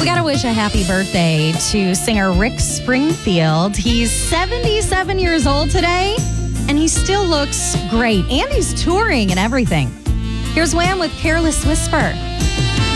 We got to wish a happy birthday to singer Rick Springfield. He's 77 years old today, and he still looks great. And he's touring and everything. Here's Wham with Careless Whisper.